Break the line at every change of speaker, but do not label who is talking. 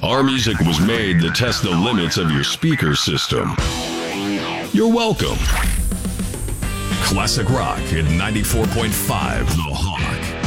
Our music was made to test the limits of your speaker system. You're welcome.
Classic rock at 94.5 The Hawk.